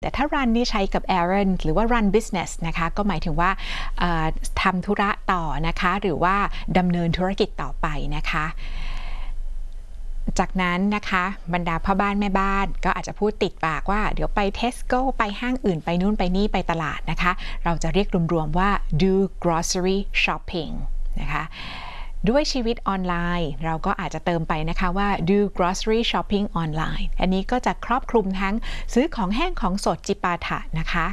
แต่ถ้า run นี่ใช้กับ errand หรือว่า run business นะคะก็หมายถึงว่าทำธุระต่อนะคะหรือว่าดำเนินธุรกิจต่อไปนะคะจากนั้นนะคะบรรดาพ่อบ้านแม่บ้านก็อาจจะพูดติดปากว่าเดี๋ยวไป Tesco ไปห้างอื่นไปนู่นไปนี่ไปตลาดนะคะเราจะเรียกรวมๆว่า do grocery shopping นะคะด้วยชีวิตออนไลน์เราก็อาจจะเติมไปนะคะว่า do grocery shopping online อันนี้ก็จะครอบคลุมทั้งซื้อของแห้งของสดจิปาถะนะคะ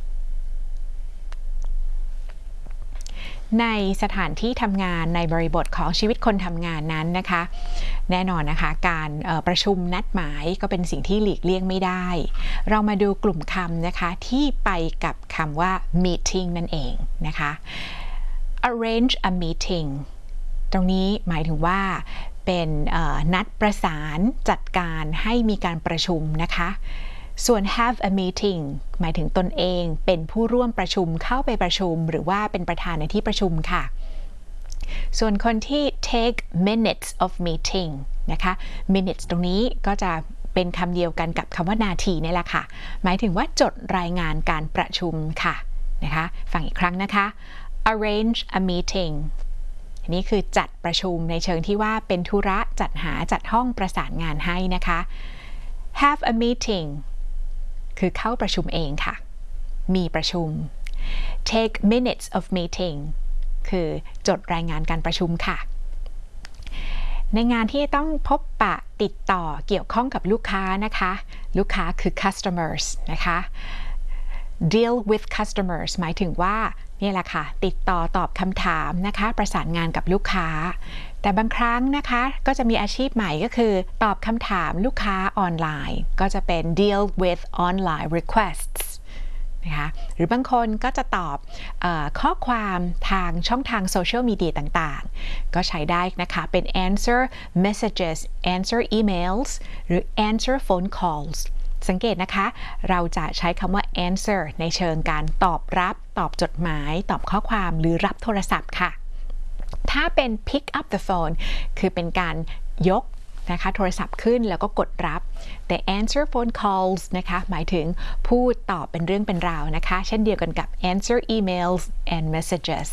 ในสถานที่ทำงานในบริบทของชีวิตคนทำงานนั้นนะคะแน่นอนนะคะการประชุมนัดหมายก็เป็นสิ่งที่หลีกเลี่ยงไม่ได้เรามาดูกลุ่มคำนะคะที่ไปกับคำว่า meeting นั่นเองนะคะ arrange a meeting ตรงนี้หมายถึงว่าเป็นนัดประสานจัดการให้มีการประชุมนะคะส่วน have a meeting หมายถึงตนเองเป็นผู้ร่วมประชุมเข้าไปประชุมหรือว่าเป็นประธานในที่ประชุมค่ะส่วนคนที่ take minutes of meeting นะคะ minutes ตรงนี้ก็จะเป็นคำเดียวกันกับคำว่านาทีนี่แหละค่ะหมายถึงว่าจดรายงานการประชุมค่ะนะคะฟังอีกครั้งนะคะ arrange a meeting อันนี้คือจัดประชุมในเชิงที่ว่าเป็นธุระจัดหาจัดห้องประสานงานให้นะคะ have a meetingคือเข้าประชุมเองค่ะมีประชุม take minutes of meeting คือจดรายงานการประชุมค่ะในงานที่ต้องพบปะติดต่อเกี่ยวข้องกับลูกค้านะคะลูกค้าคือ customers นะคะ deal with customers หมายถึงว่านี่แหละค่ะติดต่อตอบคำถามนะคะประสานงานกับลูกค้าแต่บางครั้งนะคะก็จะมีอาชีพใหม่ก็คือตอบคำถามลูกค้าออนไลน์ก็จะเป็น deal with online requests นะคะหรือบางคนก็จะตอบข้อความทางช่องทางโซเชียลมีเดียต่างๆก็ใช้ได้นะคะเป็น answer messages answer emails หรือ answer phone callsสังเกตนะคะเราจะใช้คำว่า answer ในเชิงการตอบรับตอบจดหมายตอบข้อความหรือรับโทรศัพท์ค่ะถ้าเป็น pick up the phone คือเป็นการยกนะคะโทรศัพท์ขึ้นแล้วก็กดรับแต่ answer phone calls นะคะหมายถึงพูดตอบเป็นเรื่องเป็นราวนะคะเช่นเดียวกันกับ answer emails and messages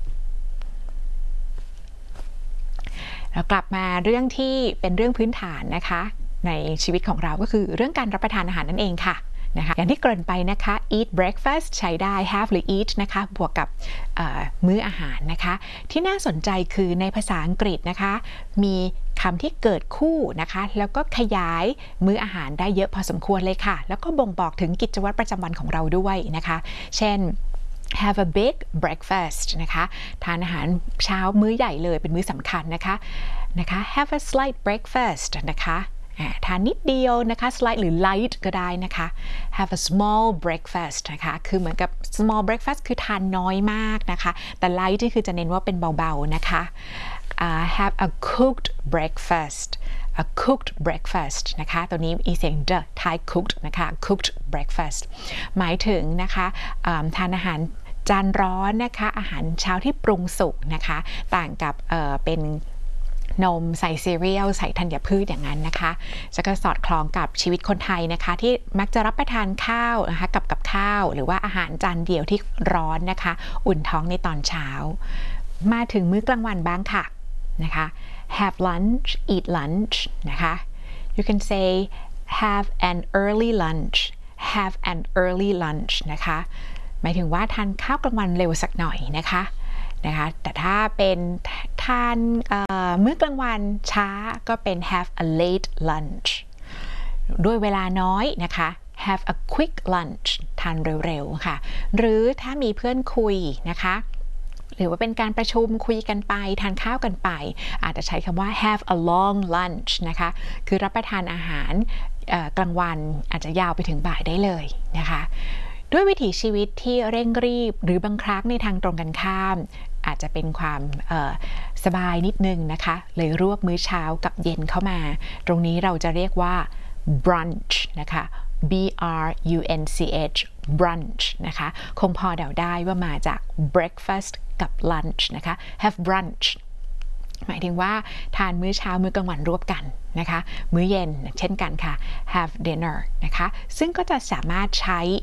เรากลับมาเรื่องที่เป็นเรื่องพื้นฐานนะคะในชีวิตของเราก็คือเรื่องการรับประทานอาหารนั่นเองค่ะนะคะอย่างที่เกริ่นไปนะคะ eat breakfast ใช้ได้ have หรือ eat นะคะบวกกับมื้ออาหารนะคะที่น่าสนใจคือในภาษาอังกฤษนะคะมีคำที่เกิดคู่นะคะแล้วก็ขยายมื้ออาหารได้เยอะพอสมควรเลยค่ะแล้วก็บ่งบอกถึงกิจวัตรประจำวันของเราด้วยนะคะเช่น have a big breakfast นะคะทานอาหารเช้ามื้อใหญ่เลยเป็นมื้อสำคัญนะคะ have a slight breakfast นะคะทานนิดเดียวนะคะ slight หรือ light ก็ได้นะคะ have a small breakfast นะคะคือเหมือนกับ small breakfast คือทานน้อยมากนะคะแต่ light ที่คือจะเน้นว่าเป็นเบาๆนะคะhave a cooked breakfast a cooked breakfast นะคะตัวนี้มีเสียง the Thai cooked นะคะ cooked breakfast หมายถึงนะคะทานอาหารจานร้อนนะคะอาหารเช้าที่ปรุงสุกนะคะต่างกับเป็นนมใส่ซีเรียลใส่ธัญพืชอย่างนั้นนะคะจะก็สอดคล้องกับชีวิตคนไทยนะคะที่มักจะรับประทานข้าวนะคะกับข้าวหรือว่าอาหารจานเดียวที่ร้อนนะคะอุ่นท้องในตอนเช้ามาถึงมื้อกลางวันบ้างค่ะนะคะ have lunch eat lunch นะคะ you can say have an early lunch have an early lunch นะคะหมายถึงว่าทานข้าวกลางวันเร็วสักหน่อยนะคะแต่ถ้าเป็นทานมื้อกลางวันช้าก็เป็น have a late lunch ด้วยเวลาน้อยนะคะ have a quick lunch ทานเร็วๆค่ะหรือถ้ามีเพื่อนคุยนะคะหรือว่าเป็นการประชุมคุยกันไปทานข้าวกันไปอาจจะใช้คำว่า have a long lunch นะคะคือรับประทานอาหารกลางวันอาจจะยาวไปถึงบ่ายได้เลยนะคะด้วยวิถีชีวิตที่เร่งรีบหรือบางครั้งในทางตรงกันข้ามอาจจะเป็นความสบายนิดนึงนะคะเลยรวบมื้อเช้ากับเย็นเข้ามาตรงนี้เราจะเรียกว่า brunch นะคะ brunch brunch นะคะคงพอเดาได้ว่ามาจาก breakfast กับ lunch นะคะ have brunch หมายถึงว่าทานมื้อเช้ามื้อกลางวันรวบกันนะคะมื้อเย็นเช่นกันค่ะ have dinner นะคะซึ่งก็จะสามารถใช้